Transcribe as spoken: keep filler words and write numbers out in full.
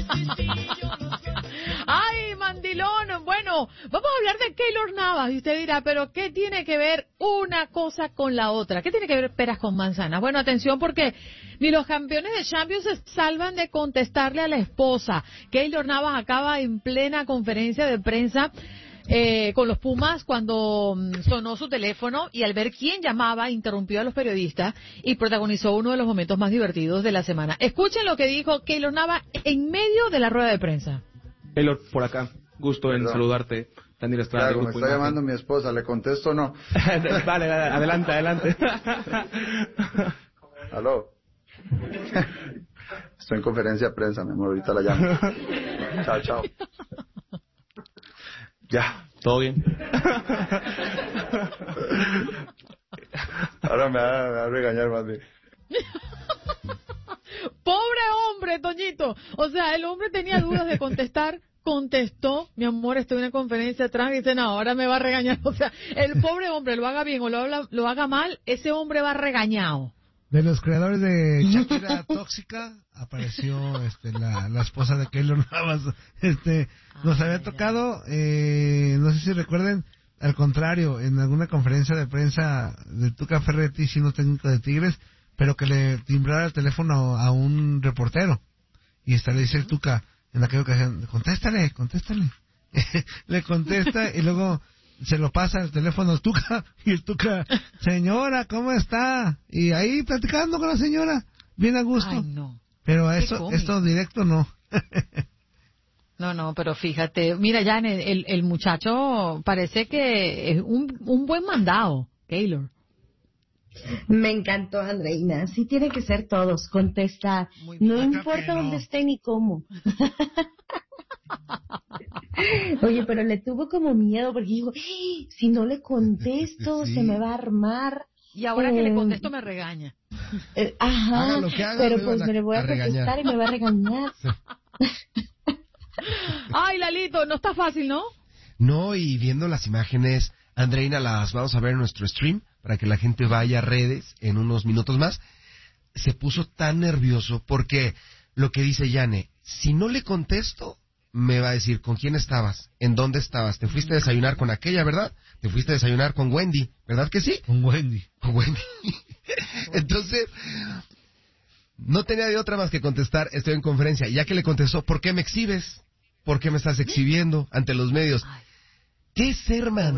Ay, mandilón. Bueno, vamos a hablar de Keylor Navas. Y usted dirá, ¿pero qué tiene que ver una cosa con la otra? ¿Qué tiene que ver peras con manzanas? Bueno, atención, porque ni los campeones de Champions se salvan de contestarle a la esposa. Keylor Navas acaba en plena conferencia de prensa eh, con los Pumas cuando mm, sonó su teléfono y al ver quién llamaba interrumpió a los periodistas y protagonizó uno de los momentos más divertidos de la semana. Escuchen lo que dijo Keylor Navas en medio de la rueda de prensa. Keylor, por acá, gusto en Perdón. saludarte. Daniel Estrada, Claro, me Grupo está Imagen. llamando mi esposa, ¿le contesto o no? Vale, vale, adelante, adelante. Aló. Estoy en conferencia de prensa, mi amor, ahorita la llamo. Chao, chao. Ya, todo bien. Ahora me va, me va a regañar más bien. Pobre hombre, Toñito. O sea, el hombre tenía dudas de contestar, contestó. Mi amor, estoy en una conferencia atrás y dice, no, ahora me va a regañar. O sea, el pobre hombre, lo haga bien o lo, habla, lo haga mal, ese hombre va regañado. De los creadores de Shakira Tóxica apareció este, la, la esposa de Keylor Navas. Este, nos había tocado, eh, no sé si recuerden, al contrario, en alguna conferencia de prensa de Tuca Ferretti, siendo técnico de Tigres, pero que le timbrara el teléfono a un reportero. Y hasta le dice el Tuca, en aquella ocasión, contéstale, contéstale. Le contesta y luego se lo pasa el teléfono al Tuca, y el Tuca, señora, ¿cómo está? Y ahí platicando con la señora, bien a gusto. Ay, no. Pero Qué eso, cómico. esto directo no. No, no, pero fíjate, mira, ya el, el, el muchacho parece que es un, un buen mandado, Keylor. Me encantó, Andreina. Sí tiene que ser todos, contestar. No Acá importa que no. dónde esté ni cómo. Oye, pero le tuvo como miedo porque dijo, "¡Ah! Si no le contesto, Sí. se me va a armar. Y ahora que Eh, le contesto me regaña. Eh, ajá, Haga lo que haga, pero me pues van a- me le voy a, a regañar. contestar y me va a regañar. Ay, Lalito, no está fácil, ¿no? No, y viendo las imágenes, Andreina, las vamos a ver en nuestro stream para que la gente vaya a redes en unos minutos más. Se puso tan nervioso porque lo que dice Yane, si no le contesto, me va a decir, ¿con quién estabas? ¿En dónde estabas? Te fuiste a desayunar con aquella, ¿verdad? Te fuiste a desayunar con Wendy, ¿verdad que sí? Con Wendy. Con Wendy. Entonces, no tenía de otra más que contestar, estoy en conferencia. Y ya que le contestó, ¿por qué me exhibes? ¿Por qué me estás exhibiendo ante los medios? ¿Qué ser man?